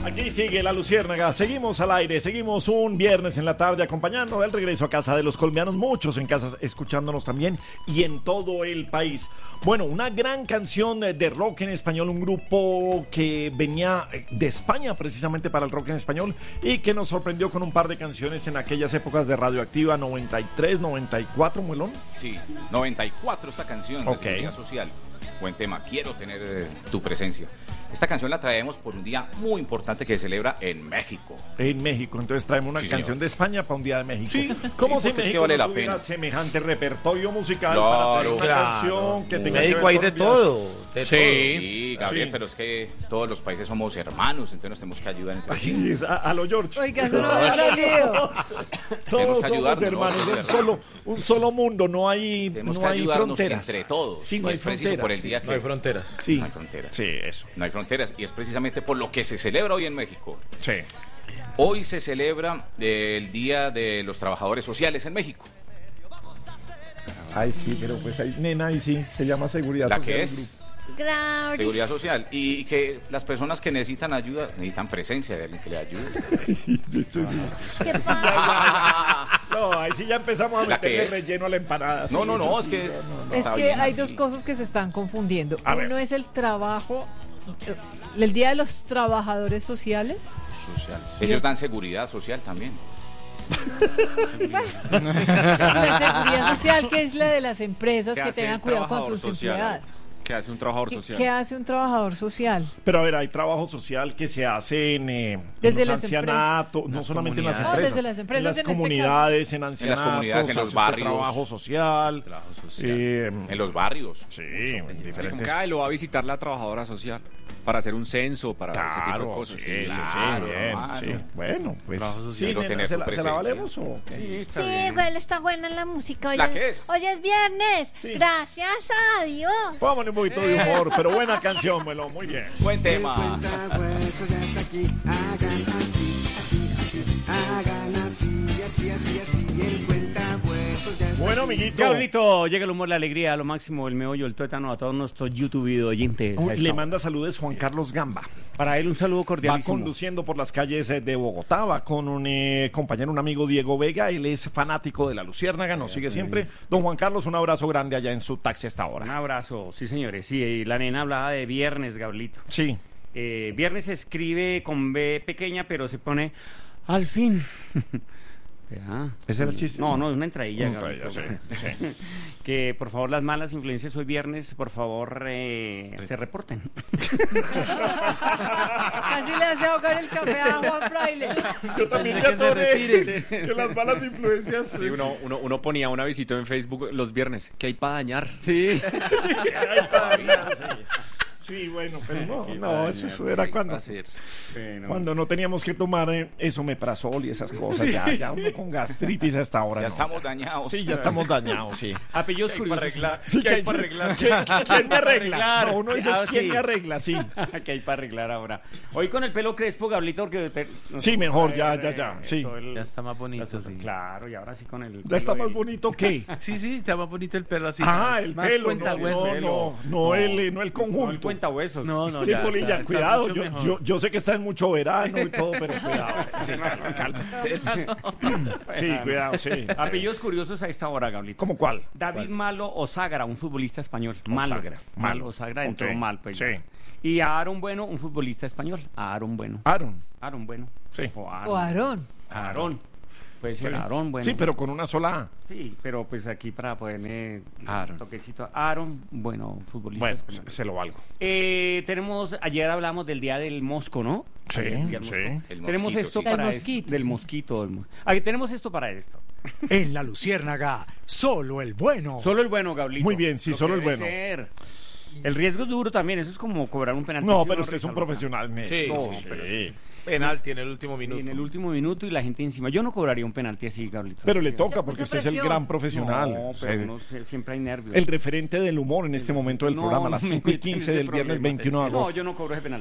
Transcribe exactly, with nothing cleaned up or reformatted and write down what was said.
Aquí sigue la Luciérnaga, seguimos al aire, seguimos un viernes en la tarde acompañando el regreso a casa de los colombianos, muchos en casa escuchándonos también y en todo el país. Bueno, una gran canción de rock en español, un grupo que venía de España precisamente para el rock en español y que nos sorprendió con un par de canciones en aquellas épocas de Radioactiva, noventa y tres, noventa y cuatro, Muelón. Sí, noventa y cuatro esta canción de Ok. Seguridad Social. Buen tema, quiero tener eh, tu presencia. Esta canción la traemos por un día muy importante que se celebra en México. En México, entonces traemos una Sí, canción señor. de España para un día de México. Sí, ¿Cómo sí, si porque es que México vale no la tuviera pena. semejante repertorio musical Claro, para traer una claro. canción que En tenga México que ver hay con de días? todo. De Sí, todo. sí, Gabriel, Sí. pero es que todos los países somos hermanos, entonces nos tenemos que ayudar entre sí. Así es, a, a lo George. Oiga, eso no va a dar lío. Todos Tenemos que somos ayudarnos, hermanos, ¿no? un De verdad. solo, un solo mundo, no hay, Tenemos no que hay ayudarnos fronteras. entre todos. Sí, no Y hay es preciso fronteras. por el día que No hay fronteras. Sí, no hay fronteras. sí, eso. No hay fronteras y es precisamente por lo que se celebra hoy en México. Sí. Hoy se celebra eh, el Día de los Trabajadores Sociales en México. Ay, sí, pero pues ahí, nena, ahí sí, se llama seguridad ¿La social que el es? Gracias. Seguridad Social. Y que las personas que necesitan ayuda, necesitan presencia de alguien que le ayude. grupo. ¿Qué pasa? No, ahí sí ya empezamos a ¿La que meterle es? relleno a la empanada. No, sí, no, eso no, es sí, que no, es... no, no. Es está que bien hay así. dos cosas que se están confundiendo. A ver. Uno es el trabajo, eh, el Día de los Trabajadores Sociales. Ellos dan seguridad social también. O sea, seguridad social, que es la de las empresas ¿Qué que hace tengan un cuidado con trabajador sus social, empleados. Alex? ¿Qué hace un trabajador ¿Qué, social? qué hace un trabajador social? Pero a ver, hay trabajo social que se hace en, eh, en Desde los las ancianatos, no Las solamente en las comunidades. empresas, No, desde las empresas en las en este comunidades, en ancianatos, comunidades, en los hace usted barrios. trabajo social, Trabajo social. eh, En los barrios. sí, en Sí, como diferentes. que ay, lo va a visitar la trabajadora social para hacer un censo, para ese tipo de Claro, cosas. sí, sí, sí, claro, bien, hermano. sí. Bueno, pues Trabajo sí, social. Quiero nena, tener ¿se, tu la, ¿se la presencia. valemos o qué? Sí, está Sí, bien. igual está buena la música. Hoy ¿La es, qué es? Hoy es viernes. Sí. Gracias a Dios. Póngale un poquito de humor, pero buena canción, Melo, muy bien. Buen tema. Cuentahuesos ya está aquí, hagan así, así, así, hagan así, así, así, así, el cuentahuesos ya está Bueno, aquí. amiguito, Gabrielito, llega el humor, la alegría, lo máximo, el meollo, el tuétano a todos nuestros YouTube oyentes. Uy, A esta le hora. manda saludos Juan Carlos Gamba. Para él un saludo Va cordialísimo. conduciendo por las calles eh, de Bogotá, va con un eh, compañero, un amigo Diego Vega, él es fanático de la Luciérnaga, nos sigue siempre. Don Juan Carlos, un abrazo grande allá en su taxi hasta Un ahora. abrazo, sí señores. Sí, y la nena hablaba de viernes, Gabrielito. Sí, Eh, viernes se escribe con B pequeña, pero se pone al fin. Ya. ese era el chiste. No, no, es una entradilla, Una Gabrielito. entradilla, sí, sí. Que por favor las malas influencias hoy viernes, por favor, eh, se reporten. Casi le hace ahogar el café a Juan Fraile. Yo también Pensé ya que se atoré retire. que las malas influencias. Sí, uno, uno, uno ponía una visita en Facebook los viernes. ¿Qué hay para dañar? Sí. Sí, bueno, pero no, no, eso, eso era cuando, Bueno. cuando no teníamos que tomar eh, esomeprazol y esas cosas. Ya, ya uno con gastritis hasta ahora. Ya no. estamos dañados. Sí, ya estamos dañados, sí. Apellidos curiosos. Sí, ¿Qué hay para arreglar? ¿Quién, quién me arregla? Arreglar. No, uno dice, Ah, ¿quién sí. me arregla? Sí. ¿Qué hay para arreglar ahora? Hoy con el pelo crespo, Gabrielito, porque... te- Sí, mejor, ya, eh, ya, ya, sí. todo el- Ya está más bonito, las- sí. Claro, y ahora sí con el... ¿Ya está pelo más del- bonito que? Sí, sí, está más bonito el pelo así. Ah, más- el más pelo, no, cuentahuesos. no, no, no, el, no el No, el conjunto. cuentahuesos. No, no, Sí, ya Polilla, está- está cuidado, mucho yo, mejor. yo, yo sé que está en mucho verano y todo, pero cuidado. Sí, calma. Sí, cuidado, sí. Apellidos curiosos a esta hora, Gabrielito. ¿Cómo cuál? David Malo Osagra, un futbolista español. Malo. Osagra, Malo Malo. Osagra, entró Ok, mal. Pues, sí. Y a Aaron Bueno, un futbolista español. A Aaron Bueno. Aaron. Aaron Bueno. Sí. O O Aaron. Aarón. Aaron. Puede ser Sí. Aaron Bueno. Sí, pero con una sola A. Sí, pero pues aquí para ponerme Aaron. toquecito. Aaron, bueno, futbolista Bueno, español. se, se lo valgo. Eh, tenemos, ayer hablamos del día del mosco, ¿no? Sí, El día del sí. mosco. El Tenemos mosquito, esto sí. para Del esto- mosquito, del sí. mosquito. del mos- Aquí tenemos esto para esto. En la Luciérnaga, solo el bueno. Solo el bueno, Gablito. Muy bien, sí, Lo solo que el debe bueno. ser. El riesgo es duro también, eso es como cobrar un penalti. No, si pero uno usted es un resalta. profesional en Sí, esto. sí, Sí. Penalti en el último Sí, minuto. en el último minuto y la gente encima. Yo no cobraría un penalti así, Gablito. Pero le Sí. toca Ya porque puso usted es el presión. gran profesional. No, O sea, pero uno se- siempre hay nervios. el referente del humor en este momento del No, programa, no las me cinco y metan en quince ese del viernes problema. veintiuno de No, agosto. yo no cobro ese penalti.